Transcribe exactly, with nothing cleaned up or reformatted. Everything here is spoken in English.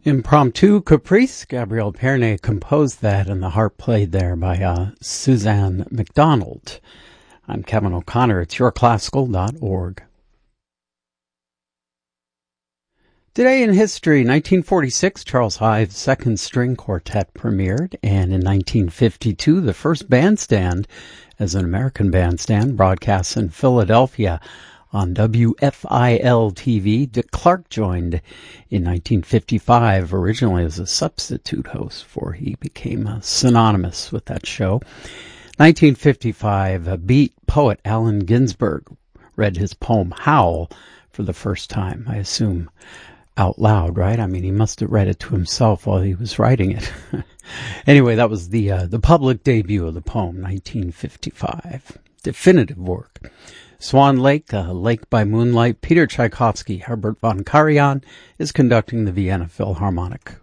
Impromptu Caprice. Gabrielle Pernet composed that, and the harp played there by uh, Suzanne McDonald. I'm Kevin O'Connor. It's your classical dot org. Today in history, nineteen forty-six, Charles Hyde's Second String Quartet premiered, and in nineteen fifty-two, the first bandstand, as an American bandstand, broadcasts in Philadelphia on W F I L T V. Dick Clark joined in nineteen fifty-five, originally as a substitute host, before he became uh, synonymous with that show. nineteen fifty-five, a beat poet Allen Ginsberg read his poem Howl for the first time, I assume out loud, right? I mean, he must have read it to himself while he was writing it. Anyway, that was the uh, the public debut of the poem, nineteen fifty-five. Definitive work. Swan Lake, uh, Lake by Moonlight. Peter Tchaikovsky, Herbert von Karajan is conducting the Vienna Philharmonic